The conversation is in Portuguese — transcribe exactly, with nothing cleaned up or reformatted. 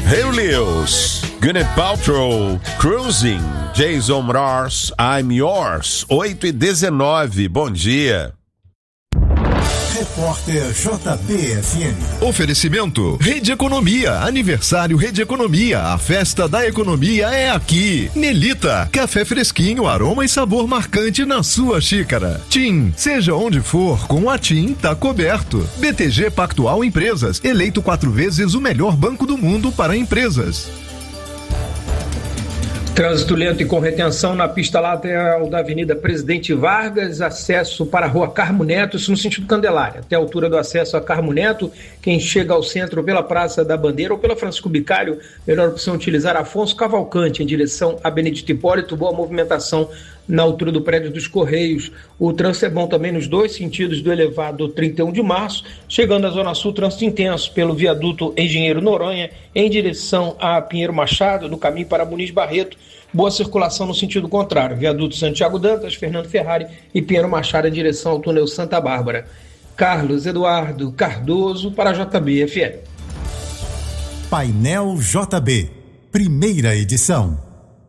Hey Lewis, Gwyneth Paltrow, Cruising, Jason Mraz, I'm Yours, oito e dezenove, bom dia. Repórter J B F M. Oferecimento Rede Economia, aniversário Rede Economia, a festa da economia é aqui. Nelita, café fresquinho, aroma e sabor marcante na sua xícara. TIM, seja onde for, com a TIM tá coberto. B T G Pactual Empresas, eleito quatro vezes o melhor banco do mundo para empresas. Trânsito lento e com retenção na pista lateral da Avenida Presidente Vargas, acesso para a Rua Carmo Neto, isso no sentido Candelária. Até a altura do acesso a Carmo Neto, quem chega ao centro pela Praça da Bandeira ou pela Francisco Bicalho, melhor opção utilizar Afonso Cavalcante em direção a Benedito Hipólito, boa movimentação na altura do prédio dos Correios. O trânsito é bom também nos dois sentidos do elevado trinta e um de março, chegando à Zona Sul, trânsito intenso pelo viaduto Engenheiro Noronha, em direção a Pinheiro Machado, no caminho para Muniz Barreto, boa circulação no sentido contrário, viaduto Santiago Dantas, Fernando Ferrari e Pinheiro Machado em direção ao túnel Santa Bárbara. Carlos Eduardo Cardoso para a J B F M. Painel J B, primeira edição.